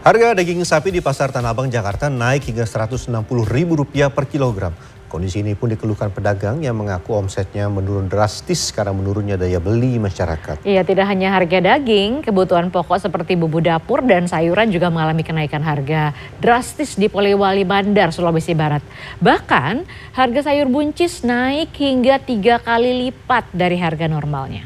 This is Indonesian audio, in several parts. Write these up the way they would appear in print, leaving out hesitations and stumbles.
Harga daging sapi di Pasar Tanah Abang, Jakarta naik hingga Rp160.000 per kilogram. Kondisi ini pun dikeluhkan pedagang yang mengaku omsetnya menurun drastis karena menurunnya daya beli masyarakat. Iya, tidak hanya harga daging, kebutuhan pokok seperti bumbu dapur dan sayuran juga mengalami kenaikan harga drastis di Polewali Mandar, Sulawesi Barat. Bahkan harga sayur buncis naik hingga 3 kali lipat dari harga normalnya.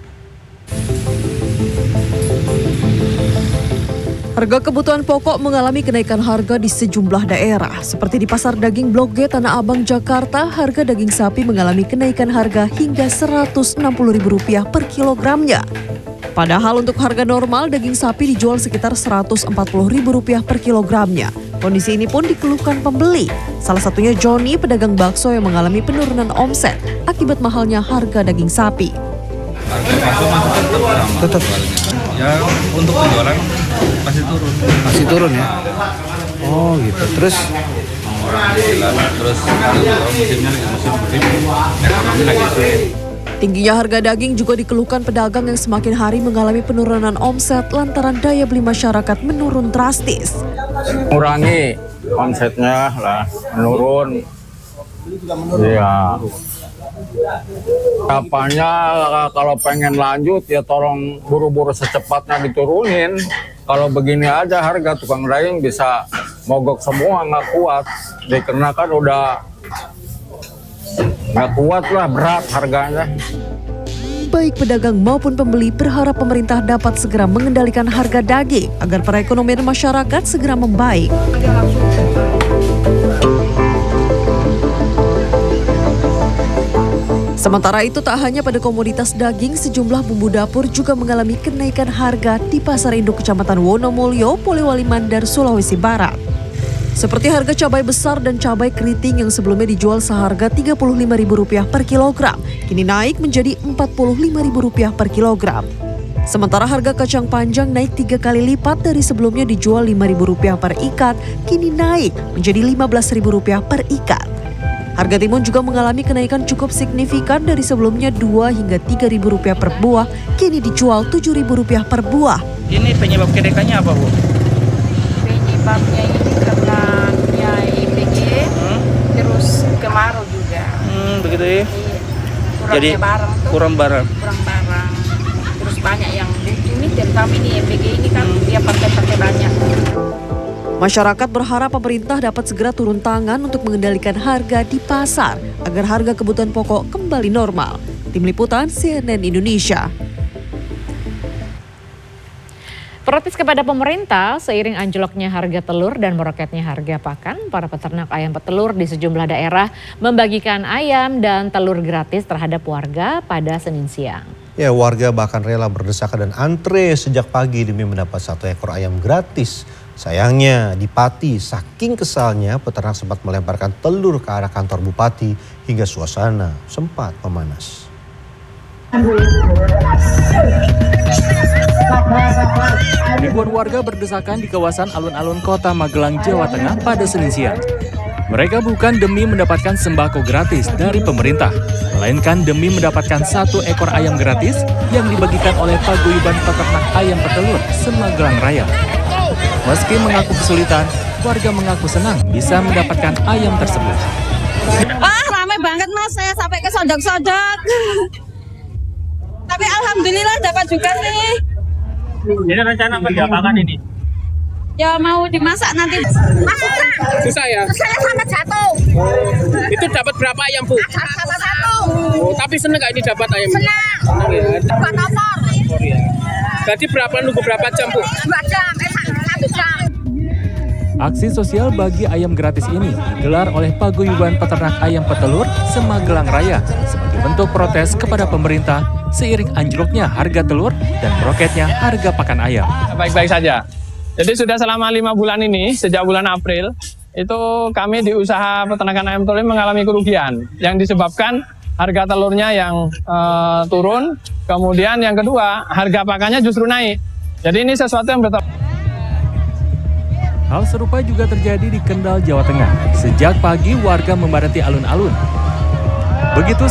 Harga kebutuhan pokok mengalami kenaikan harga di sejumlah daerah. Seperti di Pasar Daging Blok G Tanah Abang, Jakarta, harga daging sapi mengalami kenaikan harga hingga Rp160.000 per kilogramnya. Padahal untuk harga normal, daging sapi dijual sekitar Rp140.000 per kilogramnya. Kondisi ini pun dikeluhkan pembeli. Salah satunya Joni, pedagang bakso yang mengalami penurunan omset akibat mahalnya harga daging sapi. Harga bakso tetap ya, untuk penjualan masih turun ya. Oh gitu. Terus musimnya musim mudik, ekonomi lagi sulit. Tingginya harga daging juga dikeluhkan pedagang yang semakin hari mengalami penurunan omset lantaran daya beli masyarakat menurun drastis. Kurangi omsetnya lah, menurun. Iya. Kapannya kalau pengen lanjut ya tolong buru-buru secepatnya diturunin. Kalau begini aja harga tukang daging bisa mogok semua, nggak kuat. Dikarenakan udah nggak kuat lah, berat harganya. Baik pedagang maupun pembeli berharap pemerintah dapat segera mengendalikan harga daging agar perekonomian masyarakat segera membaik. Sementara itu tak hanya pada komoditas daging, sejumlah bumbu dapur juga mengalami kenaikan harga di Pasar Induk Kecamatan Wonomulyo, Polewali Mandar, Sulawesi Barat. Seperti harga cabai besar dan cabai keriting yang sebelumnya dijual seharga Rp35.000 per kilogram, kini naik menjadi Rp45.000 per kilogram. Sementara harga kacang panjang naik 3 kali lipat dari sebelumnya dijual Rp5.000 per ikat, kini naik menjadi Rp15.000 per ikat. Harga timun juga mengalami kenaikan cukup signifikan dari sebelumnya Rp2 hingga Rp3.000 per buah, kini dijual Rp7.000 per buah. Ini penyebab kenaikannya apa, Bu? Penyebabnya ini karena IPG, terus kemarau juga. Begitu ya? Jadi kurang barang. Terus banyak yang ini, terutama ini IPG ini kan dia pakai banyak. Masyarakat berharap pemerintah dapat segera turun tangan untuk mengendalikan harga di pasar agar harga kebutuhan pokok kembali normal. Tim Liputan CNN Indonesia. Protes kepada pemerintah seiring anjloknya harga telur dan meroketnya harga pakan, para peternak ayam petelur di sejumlah daerah membagikan ayam dan telur gratis terhadap warga pada Senin siang. Ya, warga bahkan rela berdesakan dan antre sejak pagi demi mendapat 1 ekor ayam gratis. Sayangnya di Pati, saking kesalnya peternak sempat melemparkan telur ke arah kantor bupati hingga suasana sempat memanas. Ribuan warga berdesakan di kawasan alun-alun Kota Magelang, Jawa Tengah pada Senin siang. Mereka bukan demi mendapatkan sembako gratis dari pemerintah, melainkan demi mendapatkan 1 ekor ayam gratis yang dibagikan oleh Paguyuban Peternak Ayam Petelur Semagelang Raya. Meski mengaku kesulitan, warga mengaku senang bisa mendapatkan ayam tersebut. Wah, ramai banget Mas, saya sampai ke sodok-sodok. Tapi alhamdulillah dapat juga nih. Ini rencana apa diapakan ini? Ya mau dimasak nanti. Susah ya? Saya sampai jatuh. Itu dapat berapa ayam, Bu? Dapat 1. Oh, tapi seneng nggak ini dapat ayam? Senang. Dapat opor. Ya. Jadi nunggu berapa jam, Bu? 2 jam, 1 jam. Aksi sosial bagi ayam gratis ini digelar oleh Paguyuban Peternak Ayam Petelur Semagelang Raya sebagai bentuk protes kepada pemerintah seiring anjloknya harga telur dan meroketnya harga pakan ayam. Baik-baik saja. Jadi sudah selama 5 bulan ini, sejak bulan April, itu kami di usaha peternakan ayam telur mengalami kerugian yang disebabkan harga telurnya yang turun, kemudian yang kedua harga pakannya justru naik. Jadi ini sesuatu yang betul. Hal serupa juga terjadi di Kendal, Jawa Tengah. Sejak pagi warga memadati alun-alun. Begitu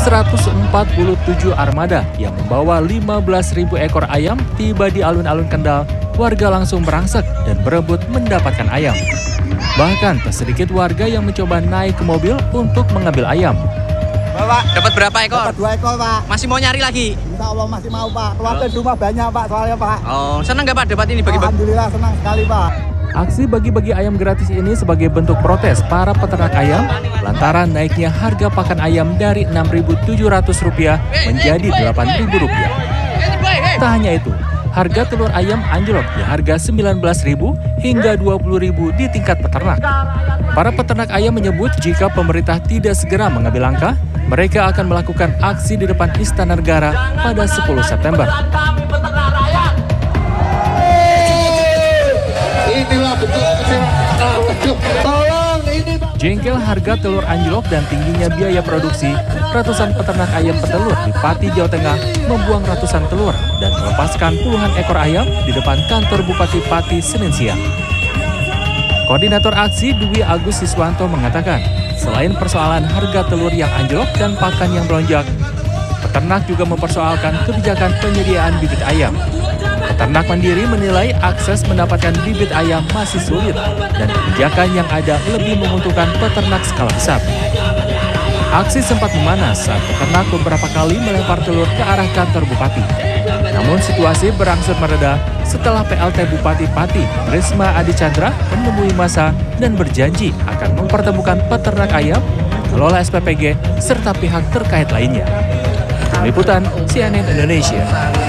147 armada yang membawa 15.000 ekor ayam tiba di alun-alun Kendal warga langsung merangsek dan berebut mendapatkan ayam. Bahkan tak sedikit warga yang mencoba naik ke mobil untuk mengambil ayam. Pak, dapat berapa ekor? Dapat 2 ekor, Pak. Masih mau nyari lagi? Insya Allah masih mau, Pak. Keluarga di rumah banyak, Pak, soalnya, Pak. Oh, senang nggak Pak dapat ini bagi-bagi? Alhamdulillah senang sekali, Pak. Aksi bagi-bagi ayam gratis ini sebagai bentuk protes para peternak ayam lantaran naiknya harga pakan ayam dari Rp6.700 menjadi Rp8.000. Tak hanya itu, harga telur ayam anjlok di harga Rp19.000 hingga Rp20.000 di tingkat peternak. Para peternak ayam menyebut jika pemerintah tidak segera mengambil langkah, mereka akan melakukan aksi di depan Istana Negara pada 10 September. Jengkel harga telur anjlok dan tingginya biaya produksi, ratusan peternak ayam petelur di Pati, Jawa Tengah membuang ratusan telur dan melepaskan puluhan ekor ayam di depan kantor Bupati Pati Senin siang. Koordinator aksi Dwi Agus Siswanto mengatakan, selain persoalan harga telur yang anjlok dan pakan yang melonjak, peternak juga mempersoalkan kebijakan penyediaan bibit ayam. Peternak mandiri menilai akses mendapatkan bibit ayam masih sulit dan kebijakan yang ada lebih menguntungkan peternak skala besar. Aksi sempat memanas saat peternak beberapa kali melempar telur ke arah kantor Bupati. Namun situasi berangsur mereda setelah PLT Bupati Pati, Risma Adi Chandra, menemui massa dan berjanji akan mempertemukan peternak ayam, pengelola SPPG, serta pihak terkait lainnya. Liputan CNN Indonesia.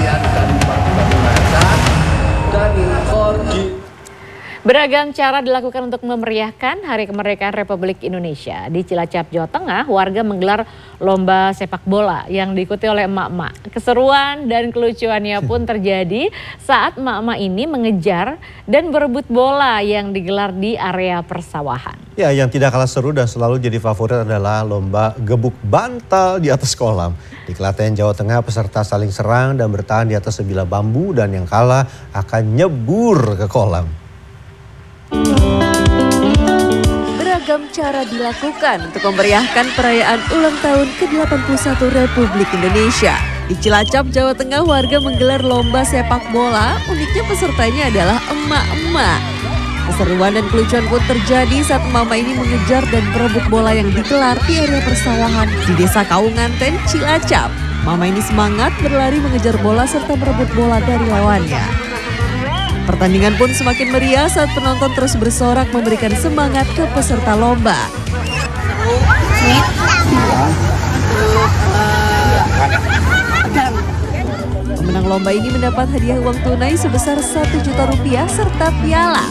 Beragam cara dilakukan untuk memeriahkan Hari Kemerdekaan Republik Indonesia. Di Cilacap, Jawa Tengah, warga menggelar lomba sepak bola yang diikuti oleh emak-emak. Keseruan dan kelucuannya pun terjadi saat emak-emak ini mengejar dan berebut bola yang digelar di area persawahan. Ya, yang tidak kalah seru dan selalu jadi favorit adalah lomba gebuk bantal di atas kolam. Di Klaten, Jawa Tengah, peserta saling serang dan bertahan di atas sebilah bambu dan yang kalah akan nyebur ke kolam. Beragam cara dilakukan untuk memeriahkan perayaan ulang tahun ke-81 Republik Indonesia. Di Cilacap, Jawa Tengah, warga menggelar lomba sepak bola. Uniknya pesertanya adalah emak-emak. Keseruan dan kelucuan pun terjadi saat emak-emak ini mengejar dan berebut bola yang digelar di area persawahan di Desa Kaunganten, Cilacap. Mama ini semangat berlari mengejar bola serta merebut bola dari lawannya. Pertandingan pun semakin meriah saat penonton terus bersorak memberikan semangat ke peserta lomba. Pemenang lomba ini mendapat hadiah uang tunai sebesar Rp1 juta serta piala.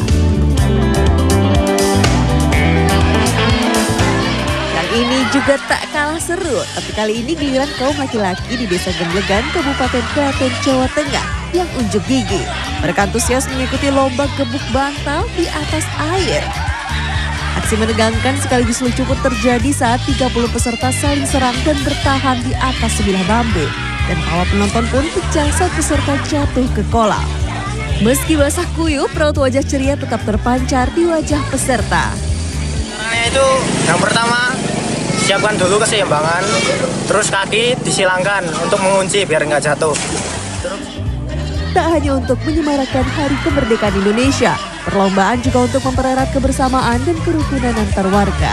Yang ini juga tak kalah seru, tapi kali ini giliran kaum laki-laki di Desa Gemblegan, Kabupaten Klaten, Jawa Tengah yang unjuk gigi. Mereka antusias mengikuti lomba gebuk bantal di atas air. Aksi menegangkan sekaligus lucu pun terjadi saat 30 peserta saling serang dan bertahan di atas sebilah bambu. Dan tawa penonton pun pecah saat peserta jatuh ke kolam. Meski basah kuyup, raut wajah ceria tetap terpancar di wajah peserta. Caranya itu yang pertama, siapkan dulu keseimbangan, terus kaki disilangkan untuk mengunci biar nggak jatuh. Tak hanya untuk menyemarakan Hari Kemerdekaan Indonesia, perlombaan juga untuk mempererat kebersamaan dan kerukunan antar warga.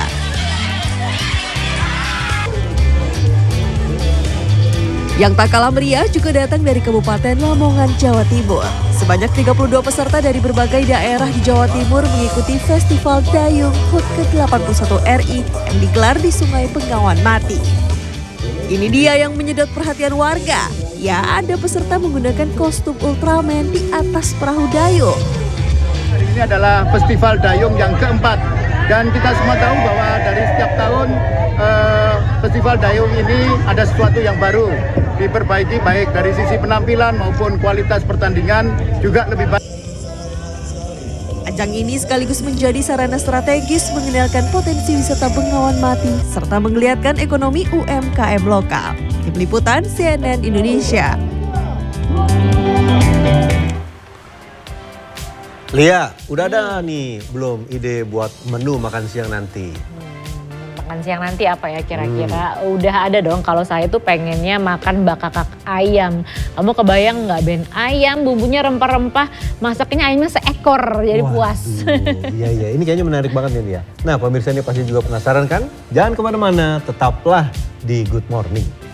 Yang tak kalah meriah juga datang dari Kabupaten Lamongan, Jawa Timur. Sebanyak 32 peserta dari berbagai daerah di Jawa Timur mengikuti Festival Dayung HUT ke-81 RI yang digelar di Sungai Bengawan Mati. Ini dia yang menyedot perhatian warga. Ya, ada peserta menggunakan kostum Ultraman di atas perahu dayung. Hari ini adalah Festival Dayung yang keempat. Dan kita semua tahu bahwa dari setiap tahun Festival Dayung ini ada sesuatu yang baru. Diperbaiki baik dari sisi penampilan maupun kualitas pertandingan juga lebih baik. Ajang ini sekaligus menjadi sarana strategis mengenalkan potensi wisata Bengawan Mati serta menggeliatkan ekonomi UMKM lokal. Tim Liputan CNN Indonesia. Lia, udah ada nih belum ide buat menu makan siang nanti? Makan siang nanti apa ya kira-kira? Udah ada dong, kalau saya tuh pengennya makan bakakak ayam. Kamu kebayang nggak Ben? Ayam bumbunya rempah-rempah, masaknya ayamnya seekor, jadi puas. Iya, ini kayaknya menarik banget nih ya. Nah pemirsa ini pasti juga penasaran kan? Jangan kemana-mana, tetaplah di Good Morning.